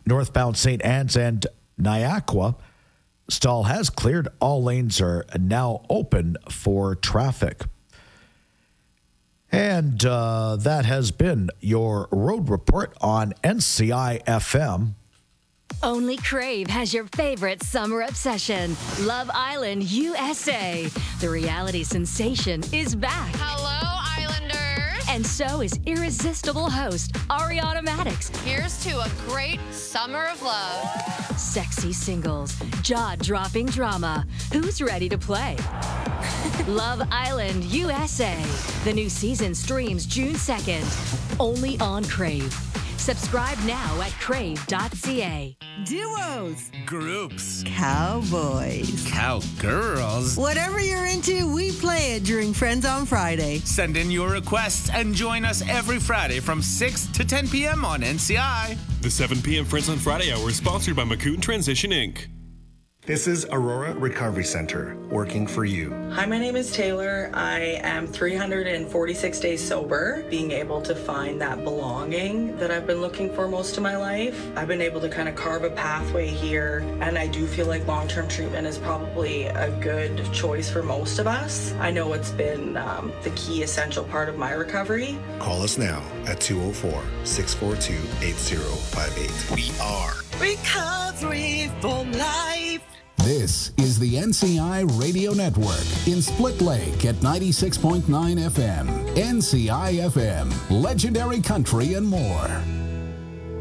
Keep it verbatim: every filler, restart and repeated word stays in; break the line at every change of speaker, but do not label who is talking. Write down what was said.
northbound Saint Anne's and Niaqua. Stall has cleared. All lanes are now open for traffic. And uh, that has been your road report on N C I F M.
Only Crave has your favorite summer obsession, Love Island U S A. The reality sensation is back.
Hello, Islanders.
And so is irresistible host Ariana Maddox.
Here's to a great summer of love.
Sexy singles, jaw-dropping drama. Who's ready to play? Love Island U S A. The new season streams June second, only on Crave. Subscribe now at crave dot c a.
Duos.
Groups.
Cowboys.
Cowgirls.
Whatever you're into, we play it during Friends on Friday.
Send in your requests and join us every Friday from six to ten p.m. on N C I.
The seven p.m. Friends on Friday hour is sponsored by Makuten Transition, Incorporated.
This is Aurora Recovery Center, working for you.
Hi, my name is Taylor. I am three hundred forty-six days sober, being able to find that belonging that I've been looking for most of my life. I've been able to kind of carve a pathway here, and I do feel like long-term treatment is probably a good choice for most of us. I know it's been um, the key essential part of my recovery.
Call us now at two oh four, six four two, eight oh five eight. We are
Recovery for Life.
This is the N C I Radio Network in Split Lake at ninety-six point nine F M. N C I F M, legendary country and more.